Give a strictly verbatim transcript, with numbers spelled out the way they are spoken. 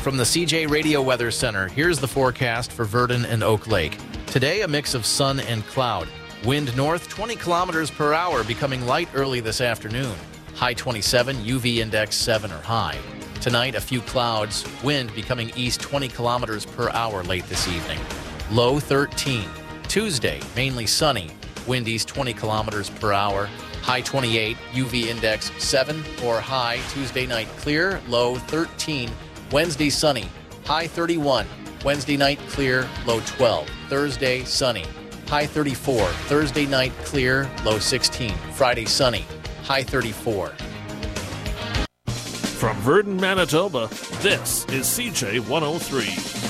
From the C J Radio Weather Center, here's the forecast for Virden and Oak Lake. Today, a mix of sun and cloud. Wind north twenty kilometers per hour, becoming light early this afternoon. High twenty-seven, U V index seven or high. Tonight, a few clouds, wind becoming east twenty kilometers per hour late this evening. Low thirteen. Tuesday, mainly sunny, wind east twenty kilometers per hour. High twenty-eight, U V index seven or high. Tuesday night clear, low thirteen. Wednesday sunny, high thirty-one. Wednesday night clear, low twelve. Thursday sunny, high thirty-four. Thursday night clear, low sixteen. Friday sunny, high thirty-four. From Virden, Manitoba, this is C J one oh three.